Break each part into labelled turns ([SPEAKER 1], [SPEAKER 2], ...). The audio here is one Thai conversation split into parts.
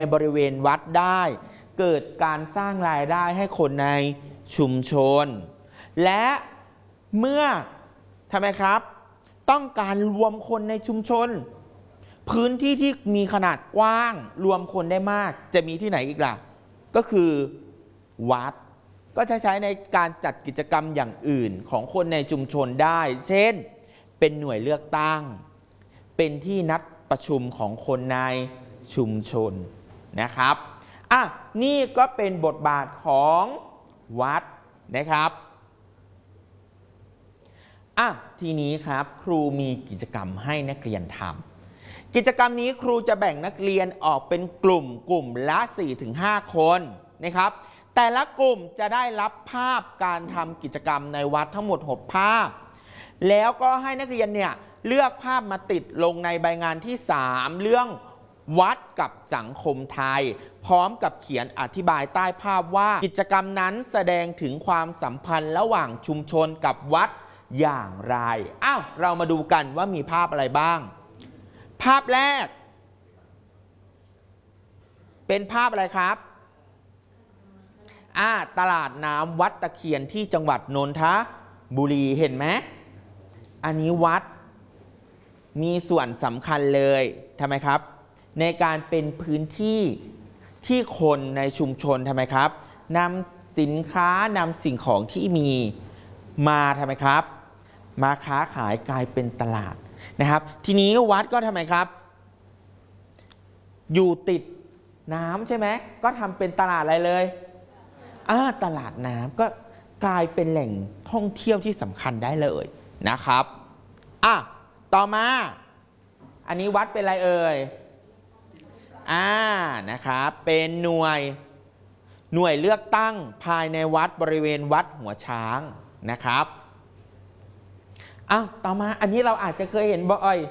[SPEAKER 1] บริเวณวัดได้เกิดการสร้างรายได้ให้คนในชุมชนและเมื่อทำไมครับต้องการรวมคนในชุมชนพื้นที่ที่มีขนาดกว้างรวมคนได้มากจะมีที่ไหนอีกล่ะก็คือวัดก็จะใช้ในการจัดกิจกรรมอย่างอื่นของคนในชุมชนได้เช่นเป็นหน่วยเลือกตั้งเป็นที่นัดประชุมของคนในชุมชนนะครับนี่ก็เป็นบทบาทของวัดนะครับทีนี้ครับครูมีกิจกรรมให้นักเรียนทำกิจกรรมนี้ครูจะแบ่งนักเรียนออกเป็นกลุ่มละ 4-5 คนนะครับแต่ละกลุ่มจะได้รับภาพการทำกิจกรรมในวัดทั้งหมด6ภาพแล้วก็ให้นักเรียนเนี่ยเลือกภาพมาติดลงในใบงานที่3เรื่องวัดกับสังคมไทยพร้อมกับเขียนอธิบายใต้ภาพว่ากิจกรรมนั้นแสดงถึงความสัมพันธ์ระหว่างชุมชนกับวัดอย่างไรเรามาดูกันว่ามีภาพอะไรบ้างภาพแรกเป็นภาพอะไรครับตลาดน้ำวัดตะเคียนที่จังหวัดนนทบุรีเห็นไหมอันนี้วัดมีส่วนสำคัญเลยทำไมครับในการเป็นพื้นที่ที่คนในชุมชนทำไมครับนำสินค้านำสิ่งของที่มีมาทำไมครับมาค้าขายกลายเป็นตลาดนะครับทีนี้วัดก็ทำไมครับอยู่ติดน้ำใช่ไหมก็ทำเป็นตลาดอะไรเลยตลาดน้ำก็กลายเป็นแหล่งท่องเที่ยวที่สำคัญได้เลยนะครับต่อมาอันนี้วัดเป็นอะไรเอ่ยนะครับเป็นหน่วยเลือกตั้งภายในวัดบริเวณวัดหัวช้างนะครับต่อมาอันนี้เราอาจจะเคยเห็นบ่อย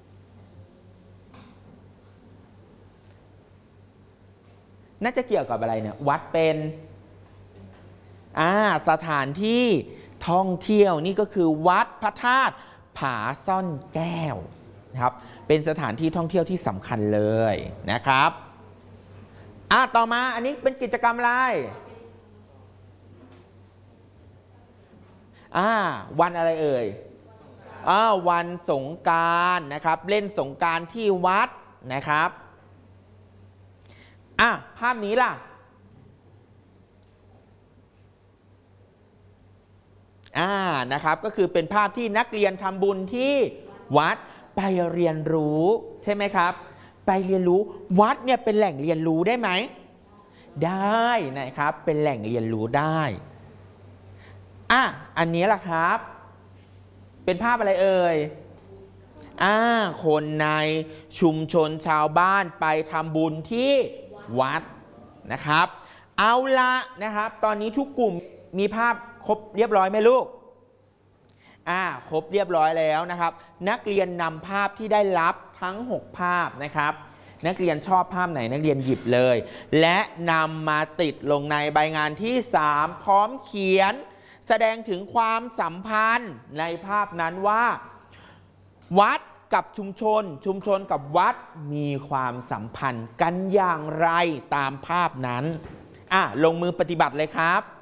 [SPEAKER 1] น่าจะเกี่ยวกับอะไรเนี่ยวัดเป็นสถานที่ท่องเที่ยวนี่ก็คือวัดพระธาตุผาซ่อนแก้วนะครับเป็นสถานที่ท่องเที่ยวที่สำคัญเลยนะครับต่อมาอันนี้เป็นกิจกรรมอะไรวันอะไรเอ่ยวันสงกรานต์นะครับเล่นสงกรานต์ที่วัดนะครับภาพนี้ล่ะนะครับก็คือเป็นภาพที่นักเรียนทำบุญที่วัดไปเรียนรู้ใช่ไหมครับไปเรียนรู้วัดเนี่ยเป็นแหล่งเรียนรู้ได้ไหมได้นะครับเป็นแหล่งเรียนรู้ได้อันนี้ล่ะครับเป็นภาพอะไรเอ่ยคนในชุมชนชาวบ้านไปทำบุญที่วัดนะครับเอาละนะครับตอนนี้ทุกกลุ่มมีภาพครบเรียบร้อยไหมลูกครบเรียบร้อยแล้วนะครับนักเรียนนำภาพที่ได้รับทั้ง6ภาพนะครับนักเรียนชอบภาพไหนนักเรียนหยิบเลยและนำมาติดลงในใบงานที่3พร้อมเขียนแสดงถึงความสัมพันธ์ในภาพนั้นว่าวัดกับชุมชนกับวัดมีความสัมพันธ์กันอย่างไรตามภาพนั้นลงมือปฏิบัติเลยครับ